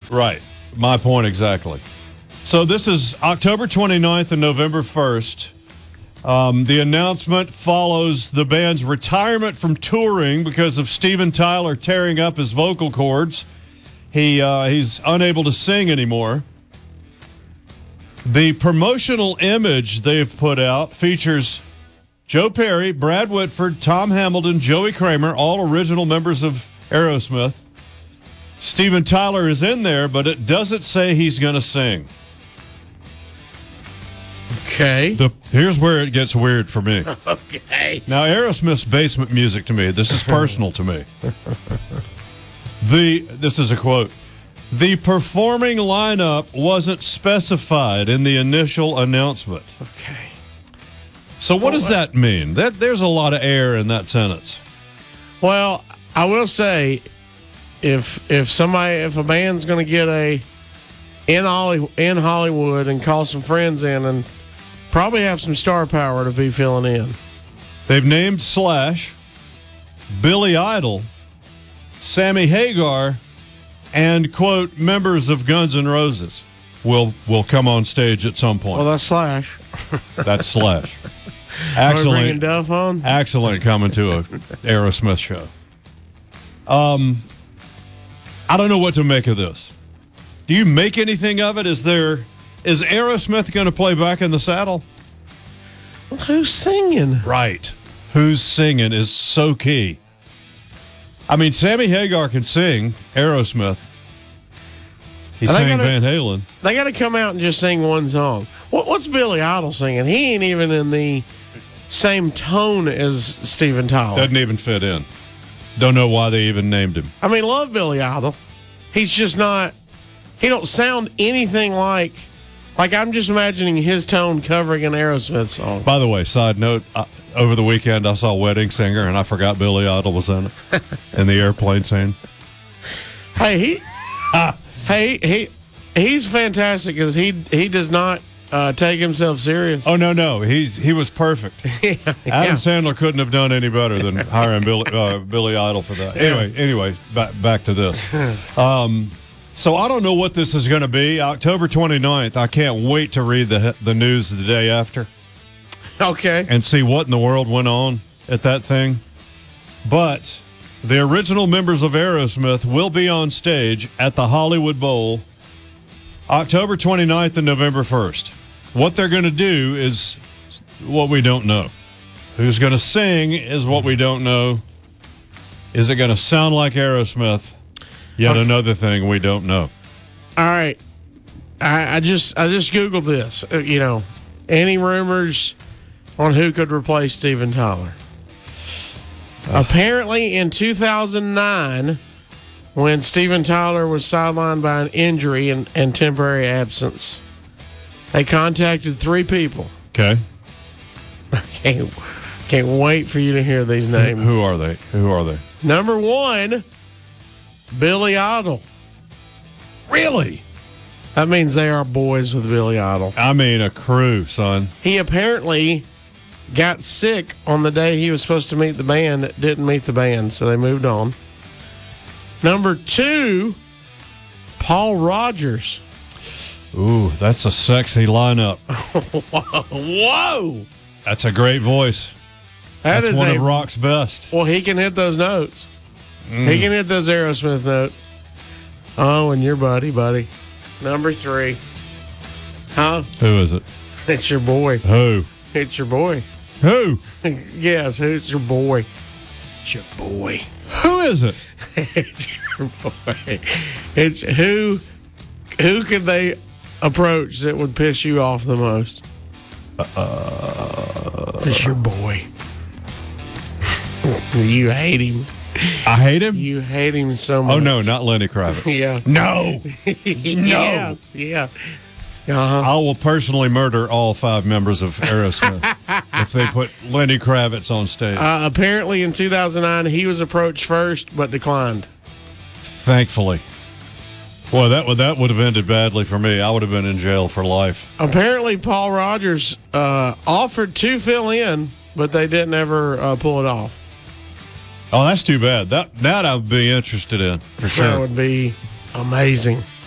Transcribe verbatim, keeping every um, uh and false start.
Right. My point exactly. So this is October twenty-ninth and November first. Um, the announcement follows the band's retirement from touring because of Steven Tyler tearing up his vocal cords. He uh, he's unable to sing anymore. The promotional image they've put out features Joe Perry, Brad Whitford, Tom Hamilton, Joey Kramer, all original members of Aerosmith. Steven Tyler is in there, but it doesn't say he's going to sing. Okay. The, here's where it gets weird for me. Okay. Now, Aerosmith's basement music to me, this is personal to me. The This is a quote. The performing lineup wasn't specified in the initial announcement. Okay. So what does that mean? That There's a lot of air in that sentence. Well, I will say, if if somebody if a band's going to get a in Holly, in Hollywood and call some friends in and probably have some star power to be filling in. They've named Slash, Billy Idol, Sammy Hagar, and, quote, members of Guns N' Roses will will come on stage at some point. Well, that's Slash. That's Slash. Are we bringing Excellent. Duff on? Excellent coming to a Aerosmith show. Um, I don't know what to make of this. Do you make anything of it? Is there is Aerosmith going to play Back in the Saddle? Well, who's singing? Right. Who's singing is so key. I mean, Sammy Hagar can sing Aerosmith. He Are they sang gonna- Van Halen. They got to come out and just sing one song. What, what's Billy Idol singing? He ain't even in the same tone as Steven Tyler. Doesn't even fit in. Don't know why they even named him. I mean, love Billy Idol. He's just not. He don't sound anything like. Like I'm just imagining his tone covering an Aerosmith song. By the way, side note, uh, over the weekend I saw Wedding Singer and I forgot Billy Idol was in it. In the airplane scene. Hey, he, hey, he, he's fantastic because he he does not uh, take himself serious. Oh no, no, he's he was perfect. yeah. Adam Sandler couldn't have done any better than hiring Billy, uh, Billy Idol for that. Anyway, anyway, back back to this. Um, so I don't know what this is going to be. October twenty-ninth. I can't wait to read the the news the day after Okay. and see what in the world went on at that thing. But the original members of Aerosmith will be on stage at the Hollywood Bowl October twenty-ninth and November first. What they're going to do is what we don't know. Who's going to sing is what we don't know. Is it going to sound like Aerosmith? Yet Okay. another thing we don't know. All right. I, I just I just googled this. Uh, you know, any rumors on who could replace Steven Tyler? Apparently, in two thousand nine, when Steven Tyler was sidelined by an injury and, and temporary absence, they contacted three people. Okay. Can't, can't wait for you to hear these names. Who are they? Who are they? Number one, Billy Idol. Really? That means they are boys with Billy Idol. I mean, a crew, son. He apparently got sick on the day he was supposed to meet the band, didn't meet the band, so they moved on. Number two, Paul Rogers. Ooh, that's a sexy lineup. Whoa! That's a great voice. That That's is one a, of rock's best. well, he can hit those notes. He can hit those Aerosmith notes. Oh, and your buddy, buddy. Number three. Huh? Who is it? It's your boy. Who? It's your boy. Who? Yes, who's your boy? It's your boy. Who is it? It's your boy. It's who who could they approach that would piss you off the most? Uh, it's your boy. You hate him. I hate him? You hate him so much. Oh, no, not Lenny Kravitz. Yeah. No. Yes. Yeah. Uh-huh. I will personally murder all five members of Aerosmith if they put Lenny Kravitz on stage. Uh, apparently, in two thousand nine, he was approached first but declined. Thankfully. Boy, that would that would have ended badly for me. I would have been in jail for life. Apparently, Paul Rogers uh, offered to fill in, but they didn't ever uh, pull it off. Oh, that's too bad. That that I'd be interested in for That sure. would be amazing.